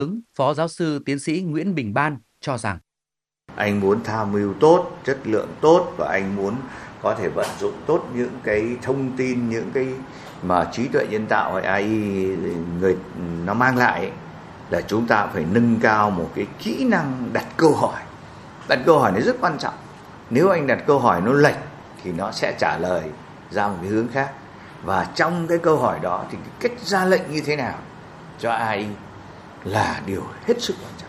Phó giáo sư tiến sĩ Nguyễn Bình Ban cho rằng anh muốn tham mưu tốt, chất lượng tốt và anh muốn có thể vận dụng tốt những cái thông tin, những cái mà trí tuệ nhân tạo hay AI nó mang lại ấy, là chúng ta phải nâng cao một cái kỹ năng đặt câu hỏi. Đặt câu hỏi nó rất quan trọng. Nếu anh đặt câu hỏi nó lệch thì nó sẽ trả lời ra một cái hướng khác. Và trong cái câu hỏi đó thì cái cách ra lệnh như thế nào cho AI là điều hết sức quan trọng.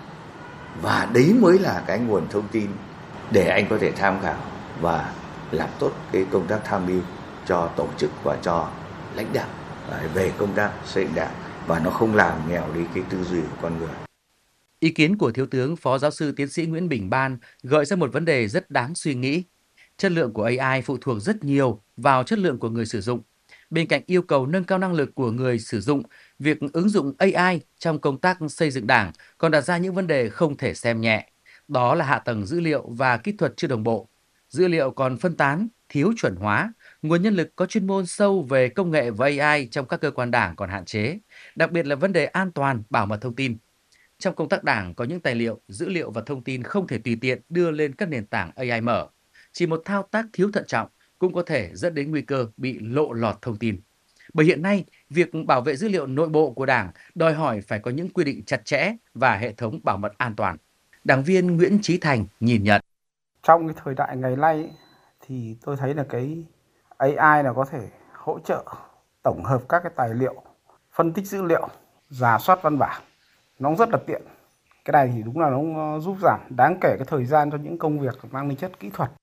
Và đấy mới là cái nguồn thông tin để anh có thể tham khảo và làm tốt cái công tác tham mưu cho tổ chức và cho lãnh đạo về công tác xây dựng đảng, và nó không làm nghèo đi cái tư duy của con người. ý kiến của Thiếu tướng Phó giáo sư tiến sĩ Nguyễn Bình Ban gợi ra một vấn đề rất đáng suy nghĩ. Chất lượng của AI phụ thuộc rất nhiều vào chất lượng của người sử dụng. Bên cạnh yêu cầu nâng cao năng lực của người sử dụng, việc ứng dụng AI trong công tác xây dựng đảng còn đặt ra những vấn đề không thể xem nhẹ. Đó là hạ tầng dữ liệu và kỹ thuật chưa đồng bộ. Dữ liệu còn phân tán, thiếu chuẩn hóa, nguồn nhân lực có chuyên môn sâu về công nghệ và AI trong các cơ quan đảng còn hạn chế, đặc biệt là vấn đề an toàn, bảo mật thông tin. Trong công tác đảng có những tài liệu, dữ liệu và thông tin không thể tùy tiện đưa lên các nền tảng AI mở. Chỉ một thao tác thiếu thận trọng cũng có thể dẫn đến nguy cơ bị lộ lọt thông tin. Bởi hiện nay, việc bảo vệ dữ liệu nội bộ của Đảng đòi hỏi phải có những quy định chặt chẽ và hệ thống bảo mật an toàn. Đảng viên Nguyễn Chí Thành nhìn nhận. Trong cái thời đại ngày nay thì tôi thấy là cái AI là có thể hỗ trợ tổng hợp các cái tài liệu, phân tích dữ liệu, rà soát văn bản. Nó rất là tiện. Cái này thì đúng là nó giúp giảm đáng kể cái thời gian cho những công việc mang tính chất kỹ thuật.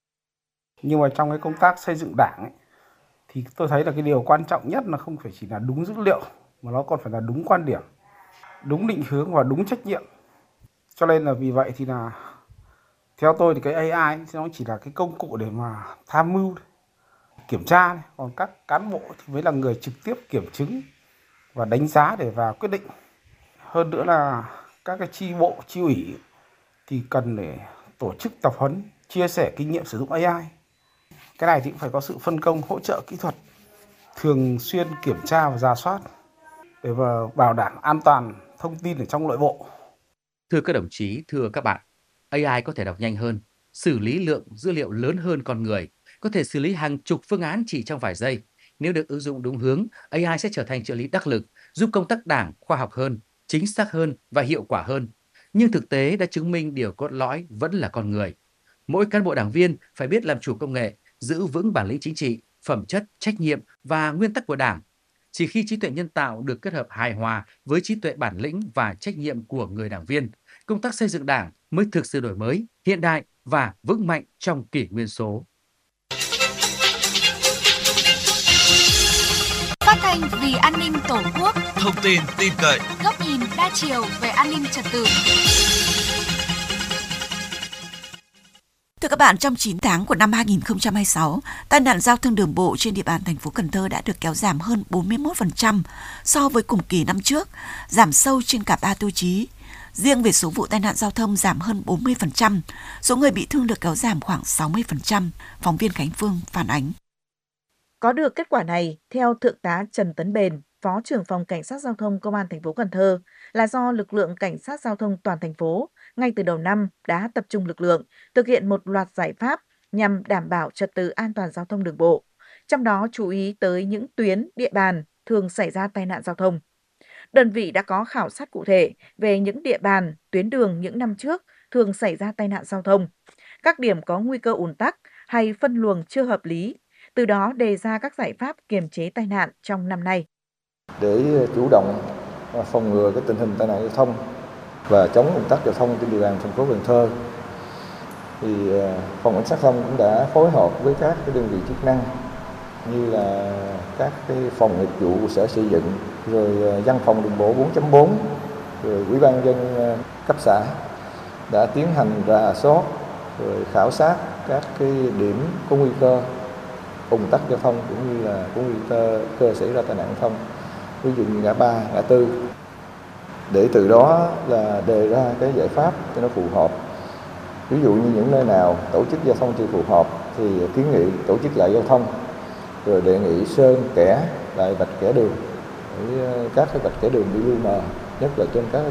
Nhưng mà trong cái công tác xây dựng đảng ấy, thì tôi thấy là cái điều quan trọng nhất là không phải chỉ là đúng dữ liệu, mà nó còn phải là đúng quan điểm, đúng định hướng và đúng trách nhiệm. Cho nên là vì vậy thì là theo tôi thì cái AI thì nó chỉ là cái công cụ để mà tham mưu, kiểm tra, còn các cán bộ thì mới là người trực tiếp kiểm chứng và đánh giá để vào quyết định. Hơn nữa là các cái chi bộ, chi ủy thì cần để tổ chức tập huấn, chia sẻ kinh nghiệm sử dụng AI. Cái này thì cũng phải có sự phân công hỗ trợ kỹ thuật, thường xuyên kiểm tra và rà soát để bảo đảm an toàn thông tin ở trong nội bộ. Thưa các đồng chí, thưa các bạn, AI có thể đọc nhanh hơn, xử lý lượng dữ liệu lớn hơn con người, có thể xử lý hàng chục phương án chỉ trong vài giây. Nếu được ứng dụng đúng hướng, AI sẽ trở thành trợ lý đắc lực, giúp công tác đảng khoa học hơn, chính xác hơn và hiệu quả hơn. Nhưng thực tế đã chứng minh điều cốt lõi vẫn là con người. Mỗi cán bộ đảng viên phải biết làm chủ công nghệ, giữ vững bản lĩnh chính trị, phẩm chất, trách nhiệm và nguyên tắc của Đảng. Chỉ khi trí tuệ nhân tạo được kết hợp hài hòa với trí tuệ bản lĩnh và trách nhiệm của người đảng viên, công tác xây dựng Đảng mới thực sự đổi mới, hiện đại và vững mạnh trong kỷ nguyên số. Phát thanh vì an ninh Tổ quốc, thông tin tin cậy, góc nhìn đa chiều về an ninh trật tự. Thưa các bạn, trong 9 tháng của năm 2026, tai nạn giao thông đường bộ trên địa bàn thành phố Cần Thơ đã được kéo giảm hơn 41% so với cùng kỳ năm trước, giảm sâu trên cả 3 tiêu chí. Riêng về số vụ tai nạn giao thông giảm hơn 40%, số người bị thương được kéo giảm khoảng 60%, phóng viên Khánh Phương phản ánh. Có được kết quả này, theo Thượng tá Trần Tấn Bền, Phó trưởng phòng Cảnh sát Giao thông Công an thành phố Cần Thơ, là do lực lượng Cảnh sát Giao thông toàn thành phố ngay từ đầu năm đã tập trung lực lượng, thực hiện một loạt giải pháp nhằm đảm bảo trật tự an toàn giao thông đường bộ, trong đó chú ý tới những tuyến, địa bàn thường xảy ra tai nạn giao thông. Đơn vị đã có khảo sát cụ thể về những địa bàn, tuyến đường những năm trước thường xảy ra tai nạn giao thông, các điểm có nguy cơ ùn tắc hay phân luồng chưa hợp lý, từ đó đề ra các giải pháp kiềm chế tai nạn trong năm nay. Để chủ động phòng ngừa cái tình hình tai nạn giao thông và chống ùn tắc giao thông trên địa bàn thành phố Cần Thơ, thì phòng cảnh sát giao thông cũng đã phối hợp với các cái đơn vị chức năng như là các cái phòng nghiệp vụ của Sở Xây dựng, rồi văn phòng đường bộ 4.4, rồi Ủy ban nhân dân cấp xã đã tiến hành rà soát rồi khảo sát các cái điểm có nguy cơ ùn tắc giao thông cũng như là có nguy cơ xảy ra tai nạn giao thông, ví dụ như ngã ba, ngã tư, để từ đó là đề ra cái giải pháp cho nó phù hợp. Ví dụ như những nơi nào tổ chức giao thông chưa phù hợp thì kiến nghị tổ chức lại giao thông, rồi đề nghị sơn kẻ lại vạch kẻ đường, để các cái vạch kẻ đường bị lu mờ, nhất là trên các